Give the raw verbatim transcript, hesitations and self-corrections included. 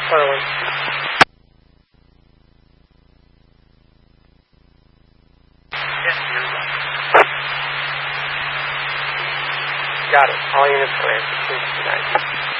Carlin. Yes, you're right. Got it. All units are answered. Please good night.